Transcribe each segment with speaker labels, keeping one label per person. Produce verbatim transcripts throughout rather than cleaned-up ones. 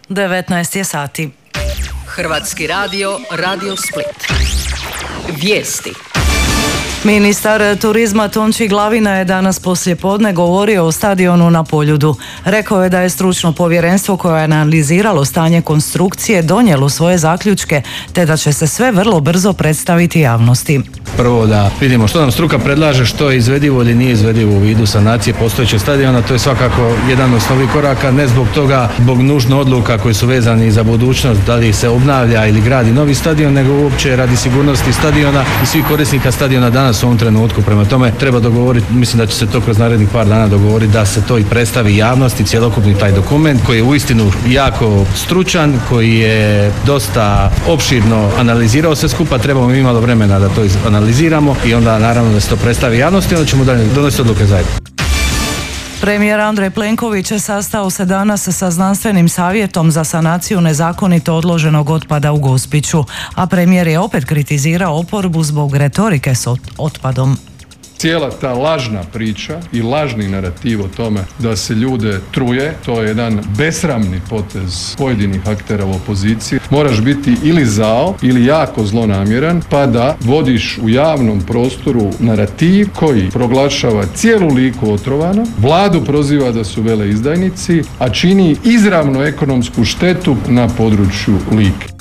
Speaker 1: devetnaest je sati.
Speaker 2: Hrvatski radio, Radio Split. Vijesti.
Speaker 1: Ministar turizma Tonči Glavina je danas poslijepodne govorio o stadionu na Poljudu. Rekao je da je stručno povjerenstvo koje je analiziralo stanje konstrukcije donijelo svoje zaključke, te da će se sve vrlo brzo predstaviti javnosti.
Speaker 3: Prvo da vidimo što nam struka predlaže, što je izvedivo ili nije izvedivo u vidu sanacije postojećeg stadiona. To je svakako jedan od osnovnih koraka, ne zbog toga, zbog nužno odluka koji su vezani za budućnost, da li se obnavlja ili gradi novi stadion, nego uopće radi sigurnosti stadiona i svih korisnika stadiona danas u ovom trenutku. Prema tome treba dogovoriti, mislim da će se to kroz narednih par dana dogovoriti da se to i predstavi javnosti, cjelokupni taj dokument koji je uistinu jako stručan, koji je dosta opširno analizirao sve skupa. Trebamo mi malo vremena da to analiziramo i onda naravno da se to predstavi javnosti i onda ćemo dalje donositi odluke zajedno.
Speaker 1: Premijer Andrej Plenković je sastao se danas sa znanstvenim savjetom za sanaciju nezakonito odloženog otpada u Gospiću, a premijer je opet kritizirao oporbu zbog retorike s otpadom.
Speaker 4: Cijela ta lažna priča i lažni narativ o tome da se ljude truje, to je jedan besramni potez pojedinih aktera u opoziciji. Moraš biti ili zao ili jako zlonamjeran pa da vodiš u javnom prostoru narativ koji proglašava cijelu Liku otrovano, vladu proziva da su veleizdajnici, a čini izravnu ekonomsku štetu na području Like.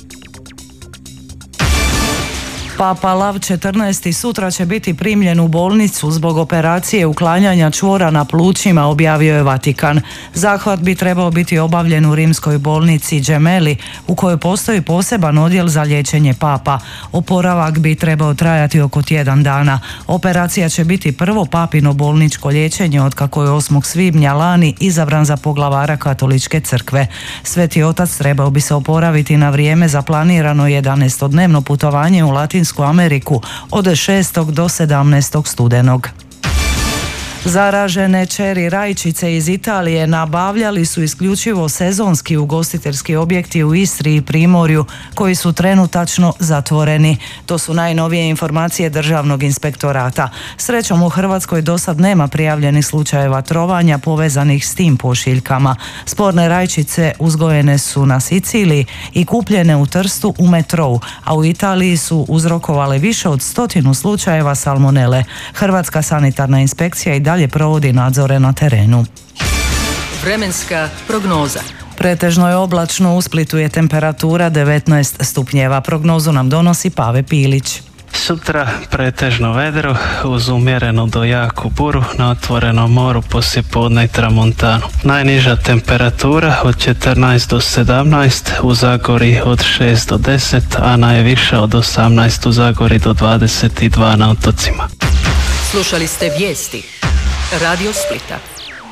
Speaker 1: Papa Lav četrnaesti sutra će biti primljen u bolnicu zbog operacije uklanjanja čvora na plućima, objavio je Vatikan. Zahvat bi trebao biti obavljen u rimskoj bolnici Gemelli, u kojoj postoji poseban odjel za liječenje papa. Oporavak bi trebao trajati oko tjedan dana. Operacija će biti prvo papino bolničko liječenje otkako je osmog svibnja lani izabran za poglavara Katoličke crkve. Sveti otac trebao bi se oporaviti na vrijeme za planirano jedanaestodnevno putovanje u Latinsku Ameriku od šestog do sedamnaestog studenog. Zaražene čeri rajčice iz Italije nabavljali su isključivo sezonski ugostiteljski objekti u Istri i Primorju koji su trenutačno zatvoreni. To su najnovije informacije Državnog inspektorata. Srećom u Hrvatskoj do sad nema prijavljenih slučajeva trovanja povezanih s tim pošiljkama. Sporne rajčice uzgojene su na Siciliji i kupljene u Trstu u Metrou, a u Italiji su uzrokovale više od stotinu slučajeva salmonele. Hrvatska sanitarna inspekcija i dalje provodi nadzore na terenu.
Speaker 2: Vremenska prognoza.
Speaker 1: Pretežno je oblačno, u Splitu je temperatura devetnaest stupnjeva. Prognozu nam donosi Pave Pilić.
Speaker 5: Sutra pretežno vedro uz umjerenu do jaku buru na otvorenom moru poslijepodne i tramontanu. Najniža temperatura od četrnaest do sedamnaest, u Zagori od šest do deset, a najviša od osamnaest u Zagori do dvadeset dva na otocima.
Speaker 2: Slušali ste vijesti Radio Splita.